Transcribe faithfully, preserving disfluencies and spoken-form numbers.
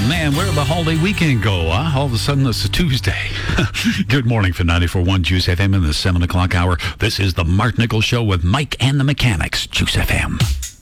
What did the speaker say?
Man, where did the holiday weekend go, huh? All of a sudden, it's a Tuesday. Good morning for ninety-four point one Juice F M in the seven o'clock hour. This is the Mark Nichols Show with Mike and the Mechanics, Juice F M.